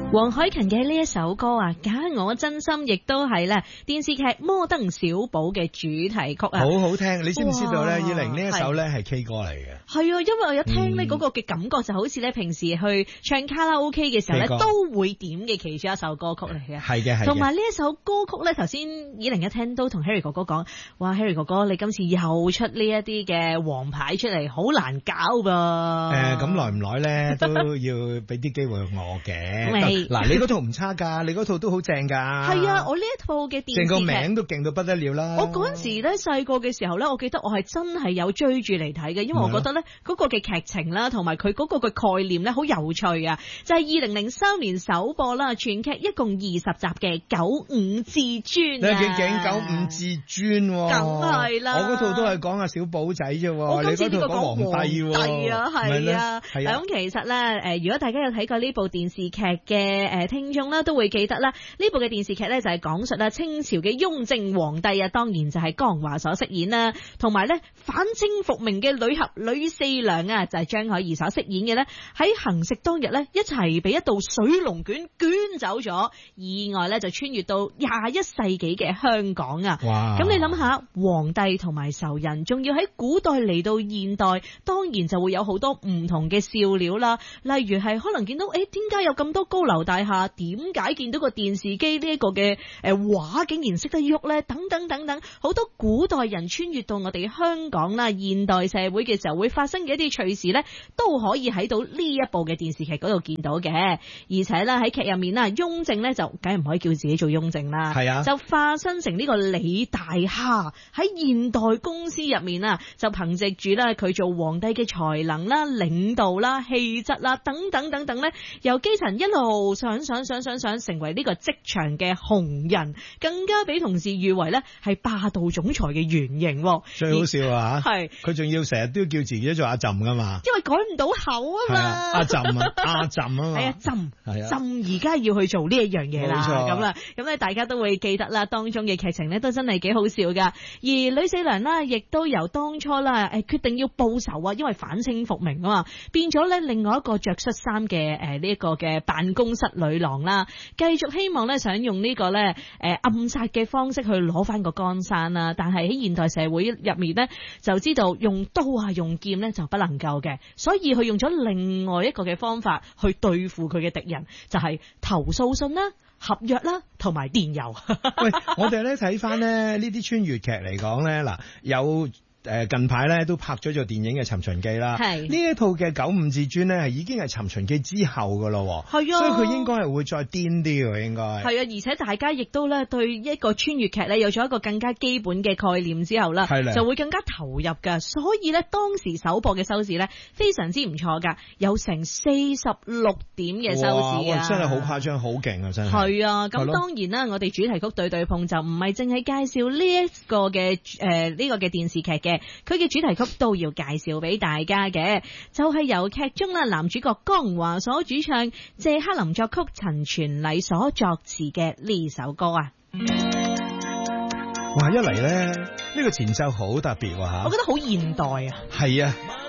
黃凱芹嘅呢一首歌啊，假我真心，亦都係咧電視劇《摩登小寶》嘅主題曲啊， 好好聽。你知唔知道咧？依玲呢一首咧係 K 歌嚟嘅。 係啊，因為我一聽呢嗰個嘅感覺就好似咧平時去唱卡拉 OK 嘅時候咧都會點嘅其中一首歌曲嚟嘅。係嘅，係嘅。同埋呢一首歌曲咧，頭先依玲一聽都同 Harry 哥哥講，哇 Harry 哥哥你今次又出呢一啲嘅黃牌出嚟，好難搞噃。 咁耐唔耐咧都要俾啲機會我嘅。嗱，你嗰套唔差㗎，你嗰套都好正㗎。 係啊，我呢一套嘅電視劇， 成個名都勁到不得了啦。 我嗰陣時咧細個嘅時候咧，我記得我係真係有追住嚟睇嘅，因為我覺得咧嗰個嘅劇情啦，同埋佢嗰個嘅概念咧好有趣啊！就係2003年首播啦，全劇一共20集嘅《九五至尊》啊！ 你勁《九五至尊》喎， 梗係啦！ 我嗰套都係講阿小寶仔啫喎， 我今次呢個講皇帝喎，係啊，係啊。咁其實咧，如果大家有睇過呢部電視劇嘅聽眾啦，都會記得啦。呢部嘅電視劇咧就係講述啦清朝嘅雍正皇帝啊，當然就係江華所飾演啦，同埋咧反清復明嘅女俠呂四娘啊，就係張可頤所飾演嘅咧，喺行刺當日咧一齊被一道水龍捲捲走咗，意外咧就穿越到21世紀嘅香港啊！哇！咁你諗下，皇帝同埋仇人，仲要喺古代嚟到現代，當然就會有好多唔同嘅笑料啦。例如係可能見到，點解有咁多高樓大廈？點解見到個電視機呢一個嘅畫竟然識得喐呢？等等等等，好多古代人穿越到我哋香港啦，現代社會嘅時候會發生嘅一啲趣事呢，都可以喺到呢一部嘅電視劇嗰度見到嘅。而且咧喺劇入面啦，雍正呢就梗係唔可以叫自己做雍正啦，係啊，就化身成呢個李大蝦喺現代公司入面啊，就憑藉住咧佢做皇帝嘅才能啦、領導啦、氣質啦等等等等咧，由基層一路想成為呢個職場嘅紅人，更加俾同事譽為咧係霸道總裁嘅原型。 最好笑啊！ 係佢仲要成日都叫自己做阿朕噶嘛， 因為改唔到口啊嘛。 阿朕啊，阿朕啊嘛。 係啊，朕而家要去做呢一樣嘢啦。咁啦，咁咧大家都會記得啦，當中嘅劇情咧都真係幾好笑噶。而呂四娘啦，亦都由當初啦決定要報仇啊，因為反清復明啊嘛，變咗咧另外一個着恤衫嘅呢一個嘅辦公室女郎啦，繼續希望咧想用呢個咧暗殺嘅方式去攞翻個江山啦。但係喺現代社會入面咧，就知道用刀啊用劍咧就不能夠嘅，所以佢用咗另外一個嘅方法去對付佢嘅敵人，就係投訴信啦、合約啦同埋電郵。 喂，我哋咧睇翻咧呢啲穿越劇嚟講咧，嗱有。近排咧都拍咗做電影嘅《尋秦記》啦，係呢一套嘅《九五至尊》咧係已經係《尋秦記》之後噶咯，係啊，所以佢應該係會再癲啲嘅，應該係啊，而且大家亦都咧對一個穿越劇咧有咗一個更加基本嘅概念之後啦，就會更加投入噶，所以咧當時首播嘅收視咧非常之唔錯噶，有成46點嘅收視啊， 真係好誇張，好勁啊，真係。 係啊，咁當然啦，我哋主題曲對對碰就唔係淨係介紹呢一個嘅呢個嘅電視劇嘅。佢嘅主題曲都要介紹俾大家嘅，就係由劇中啦男主角江華所主唱，謝克林作曲，陳傳禮所作詞嘅呢首歌啊！ 哇，一嚟咧呢個前奏好特別吓， 我覺得好現代啊！ 係啊。